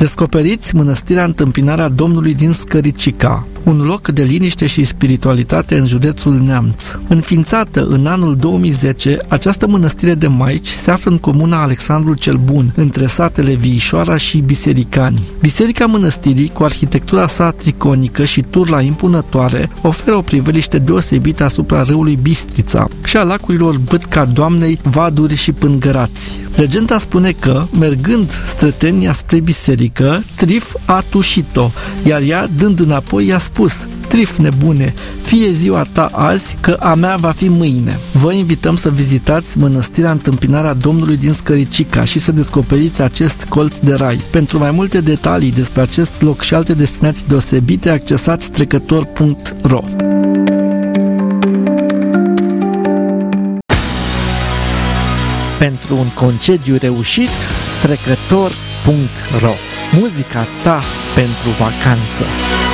Descoperiți Mănăstirea Întâmpinarea Domnului din Scăricica, un loc de liniște și spiritualitate în județul Neamț. Înființată în anul 2010, această mănăstire de maici se află în comuna Alexandru cel Bun, între satele Viișoara și Bisericani. Biserica mănăstirii, cu arhitectura sa triconică și turla impunătoare, oferă o priveliște deosebită asupra râului Bistrița și a lacurilor Bâtca Doamnei, Vaduri și Pângărați. Legenda spune că, mergând strătenia spre biserică, Trif a tușit-o, iar ea, dând înapoi, i-a spus: Trif, nebune, fie ziua ta azi, că a mea va fi mâine. Vă invităm să vizitați Mănăstirea Întâmpinarea Domnului din Scăricica și să descoperiți acest colț de rai. Pentru mai multe detalii despre acest loc și alte destinații deosebite, accesați trecător.ro. Pentru un concediu reușit, trecător.ro. Muzica ta pentru vacanță.